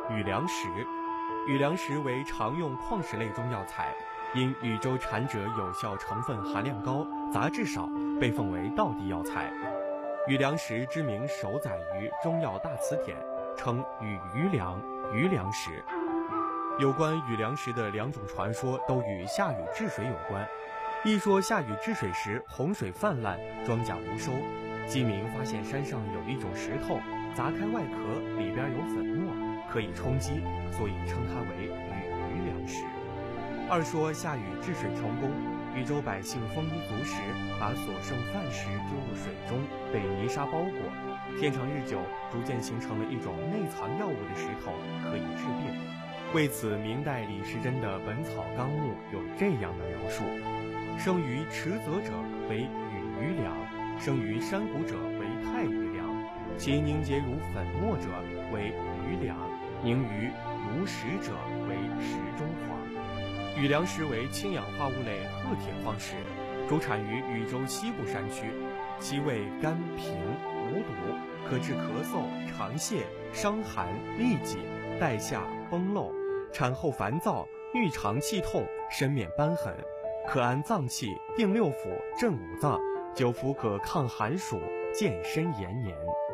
雨梁石。雨梁石为常用矿石类中药材，因禹州产者有效成分含量高，杂质少，被奉为道地药材。雨梁石之名首载于《中药大辞典》，称与余梁、余梁石。有关雨梁石的两种传说都与下雨治水有关。一说下雨治水时洪水泛滥，庄稼无收，饥民发现山上有一种石头，砸开外壳，里边有粉末，可以充饥，所以称它为雨梁石。二说下雨治水成功，禹州百姓丰衣足食，把所剩饭食丢入水中，被泥沙包裹，天长日久，逐渐形成了一种内藏药物的石头，可以治病。为此，明代李时珍的《本草纲目》有这样的描述：生于池泽者为雨余梁，生于山谷者为太余梁，其凝结如粉末者为余梁，凝于如石者为石中黄。雨梁石为氢氧化物类褐铁矿石，主产于禹州西部山区，其味甘平无毒，可治咳嗽、肠泻、伤寒、痢疾、带下、崩漏，产后烦躁、郁肠气痛、身面瘢痕，可安脏气、定六腑、镇五脏，久服可抗寒暑、健身延年。